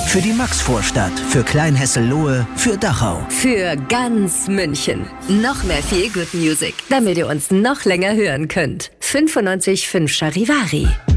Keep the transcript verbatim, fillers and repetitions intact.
Für die Maxvorstadt, für Kleinhesselohe, für Dachau. Für ganz München. Noch mehr Feel Good Music, damit ihr uns noch länger hören könnt. fünfundneunzig Komma fünf Charivari.